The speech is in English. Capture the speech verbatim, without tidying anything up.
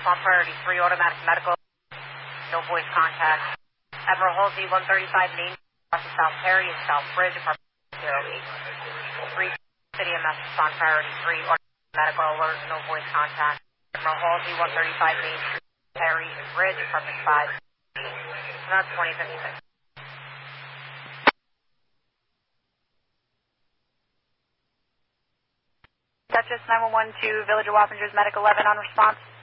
on priority three, automatic medical, no voice contact. Admiral Halsey, one thirty-five Main, crossing South Perry and South Bridge, apartment zero eight. three City M S on priority three, automatic medical alert, no voice contact. Admiral Halsey, one thirty-five Main Street, Perry and Bridge, apartment five. And that's twenty fifty-six. Duchess nine one one to Village of Wappingers, Medic eleven on response.